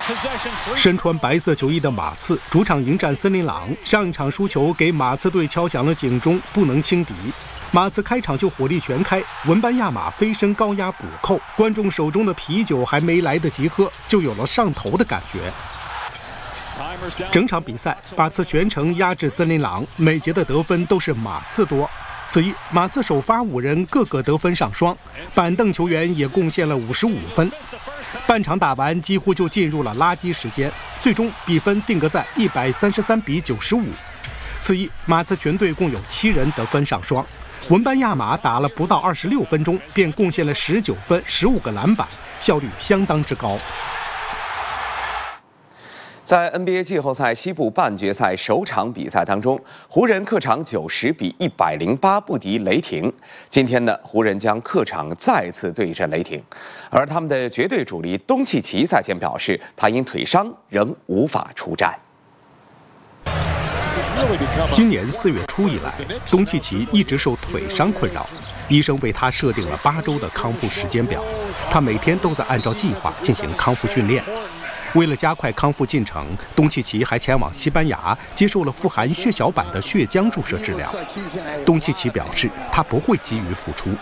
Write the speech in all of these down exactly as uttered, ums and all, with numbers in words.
身穿白色球衣的马刺主场迎战森林狼，上一场输球给马刺队敲响了警钟，不能轻敌。马刺开场就火力全开，文班亚马飞身高压补扣，观众手中的啤酒还没来得及喝，就有了上头的感觉。整场比赛，马刺全程压制森林狼，每节的得分都是马刺多。此役，马刺首发五人个个得分上双，板凳球员也贡献了五十五分。半场打完，几乎就进入了垃圾时间，最终比分定格在一百三十三比九十五。此役，马刺全队共有七人得分上双，文班亚马打了不到二十六分钟，便贡献了十九分、十五个篮板，效率相当之高。 在 N B A 季后赛西部半决赛首场比赛当中，湖人客场九十比一百零八不敌雷霆。今天呢，湖人将客场再次对阵雷霆，而他们的绝对主力东契奇赛前表示，他因腿伤仍无法出战。 今年四月初以来，东契奇一直受腿伤困扰，医生为他设定了八周的康复时间表，他每天都在按照计划进行康复训练。为了加快康复进程，东契奇还前往西班牙接受了富含血小板的血浆注射治疗。东契奇表示，他不会急于复出。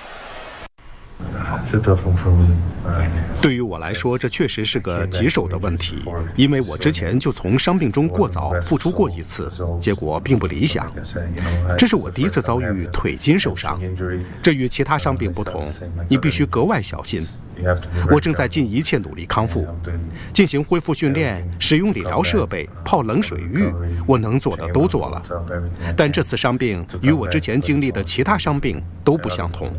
对于我来说，这确实是个棘手的问题，因为我之前就从伤病中过早复出过一次，结果并不理想。这是我第一次遭遇腿筋受伤，这与其他伤病不同，你必须格外小心。我正在尽一切努力康复，进行恢复训练，使用理疗设备，泡冷水浴，我能做的都做了。但这次伤病与我之前经历的其他伤病都不相同。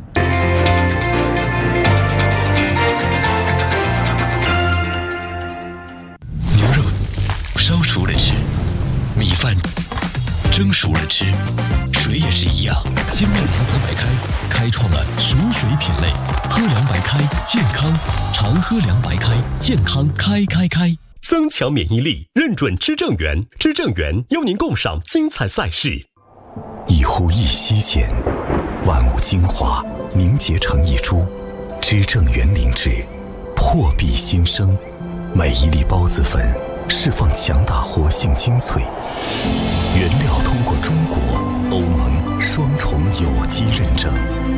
牛肉烧熟了吃，米饭蒸熟了吃，水也是一样。精酿联合白开开创了熟水品类，喝凉白开健康，常喝凉白开健康开开开。 增强免疫力，认准知正源，知正源邀您共赏精彩赛事。 一呼一吸间，万物精华凝结成一株，知正源灵脂，破壁新生。每一粒孢子粉释放强大活性精粹，原料通过中国、欧盟双重有机认证，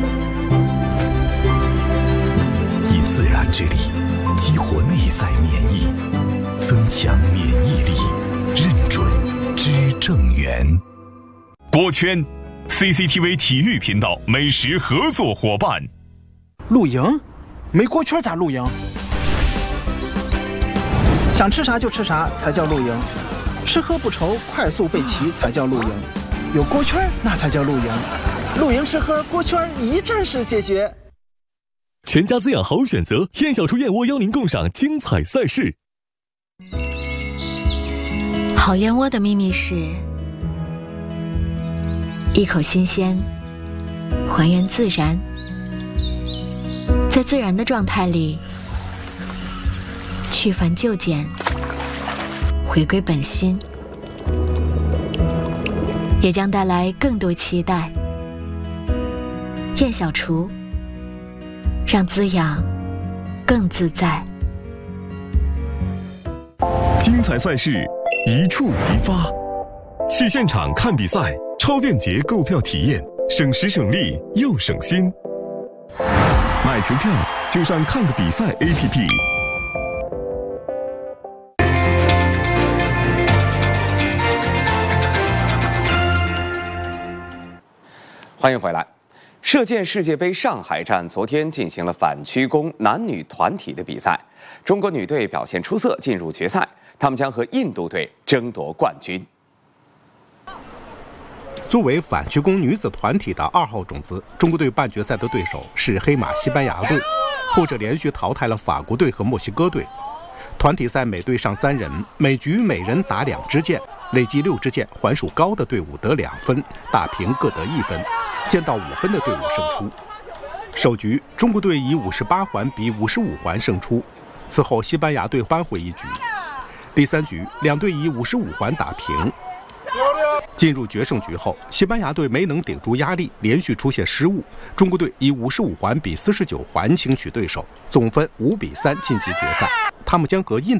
以自然之力激活内在免疫，增强免疫力，认准知正源。 国圈 C C T V 体育频道美食合作伙伴。 露营？没国圈咋露营？想吃啥就吃啥才叫露营，吃喝不愁，快速备齐才叫露营，有锅圈那才叫露营，露营吃喝锅圈一站式解决。 全家滋养好选择，燕小厨燕窝邀您共赏精彩赛事。 好燕窝的秘密是一口新鲜，还原自然，在自然的状态里去繁就简，回归本心，也将带来更多期待。燕小厨，让滋养更自在。 精彩赛事一触即发，去现场看比赛，超便捷购票体验，省时省力又省心。买球票就上看个比赛 A P P。 欢迎回来。射箭世界杯上海站昨天进行了反曲弓男女团体的比赛，中国女队表现出色，进入决赛，他们将和印度队争夺冠军。 作为反曲弓女子团体的二号种子，中国队半决赛的对手是黑马西班牙队，后者连续淘汰了法国队和墨西哥队。团体赛每队上三人，每局每人打两支箭，累计六支箭，环数高的队伍得两分，打平各得一分，先到五分的队伍胜出。首局，中国队以五十八环比五十五环胜出，此后西班牙队扳回一局。第三局，两队以五十五环打平。进入决胜局后，西班牙队没能顶住压力，连续出现失误，中国队以五十五环比四十九环轻取对手，总分五比三晋级决赛。他们将和印度